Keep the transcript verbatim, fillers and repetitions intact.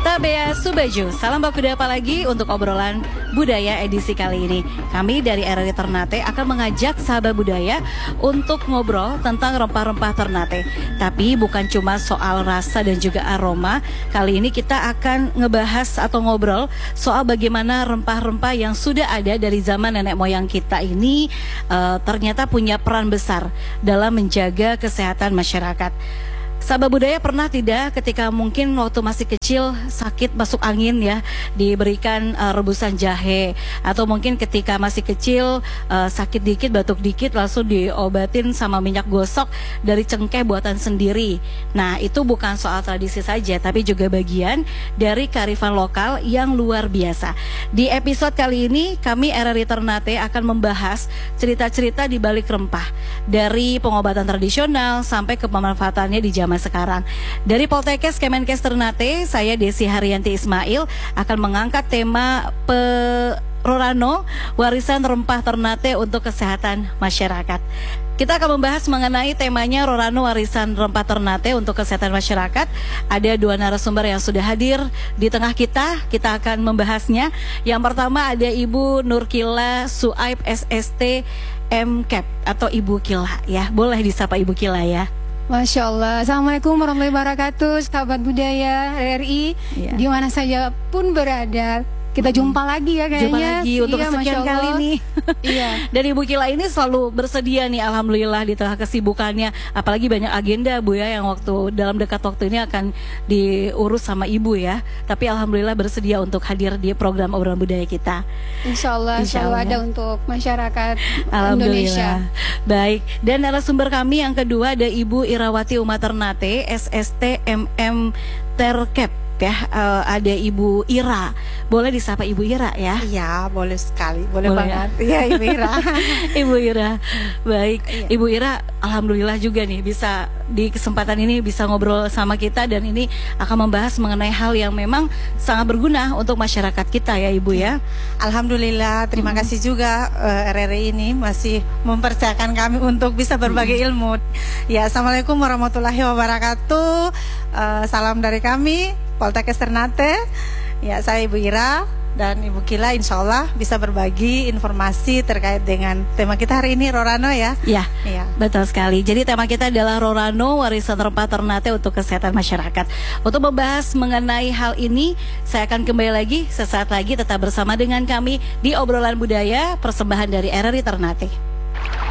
Tabea Subaju, salam baku apa lagi untuk obrolan budaya edisi kali ini. Kami dari R R I Ternate akan mengajak sahabat budaya untuk ngobrol tentang rempah-rempah Ternate. Tapi bukan cuma soal rasa dan juga aroma. Kali ini kita akan ngebahas atau ngobrol soal bagaimana rempah-rempah yang sudah ada dari zaman nenek moyang kita ini uh, ternyata punya peran besar dalam menjaga kesehatan masyarakat. Sahabat budaya pernah tidak ketika mungkin waktu masih kecil sakit masuk angin ya, diberikan uh, rebusan jahe, atau mungkin ketika masih kecil uh, sakit dikit, batuk dikit langsung diobatin sama minyak gosok dari cengkeh buatan sendiri. Nah, itu bukan soal tradisi saja tapi juga bagian dari kearifan lokal yang luar biasa. Di episode kali ini kami R R I Ternate akan membahas cerita-cerita di balik rempah, dari pengobatan tradisional sampai ke pemanfaatannya di zaman sekarang. Dari Poltekkes Kemenkes Ternate, saya Desi Haryanti Ismail akan mengangkat tema pe Rorano, warisan rempah Ternate untuk kesehatan masyarakat. Kita akan membahas mengenai temanya Rorano, warisan rempah Ternate untuk kesehatan masyarakat. Ada dua narasumber yang sudah hadir di tengah kita. Kita akan membahasnya. Yang pertama ada Ibu Nurkila Suaib S S T M Kep atau Ibu Kila ya. Boleh disapa Ibu Kila ya. Masya Allah. Assalamualaikum warahmatullahi wabarakatuh, sahabat budaya R R I ya. Di mana saja pun berada, kita jumpa lagi ya kayaknya. Jumpa lagi untuk iya, kesekian kali nih. Iya. Dan Ibu Kila ini selalu bersedia nih, alhamdulillah, di tengah kesibukannya. Apalagi banyak agenda Bu ya, yang waktu dalam dekat waktu ini akan diurus sama Ibu ya. Tapi alhamdulillah bersedia untuk hadir di program obrolan budaya kita. Insya Allah, Insya Allah selalu ada untuk masyarakat Indonesia. Baik. Dan narasumber kami yang kedua ada Ibu Irawati Uma Ternate S S T M M Terkep ya. Uh, ada Ibu Ira. Boleh disapa Ibu Ira ya? Iya, boleh sekali, boleh, boleh banget. Iya, Ibu Ira. Ibu Ira. Baik, iya. Ibu Ira, alhamdulillah juga nih bisa di kesempatan ini bisa ngobrol sama kita, dan ini akan membahas mengenai hal yang memang sangat berguna untuk masyarakat kita ya Ibu ya. Alhamdulillah, terima hmm. kasih juga uh, R R I ini masih mempercayakan kami untuk bisa berbagi hmm. ilmu. Ya, Assalamualaikum warahmatullahi wabarakatuh. Uh, salam dari kami Poltekkes Ternate. Ya, saya Ibu Ira dan Ibu Kila, insya Allah bisa berbagi informasi terkait dengan tema kita hari ini, Rorano ya. Ya, ya, betul sekali. Jadi tema kita adalah Rorano, warisan rempah Ternate untuk kesehatan masyarakat. Untuk membahas mengenai hal ini, saya akan kembali lagi sesaat lagi, tetap bersama dengan kami di obrolan budaya persembahan dari R R I Ternate.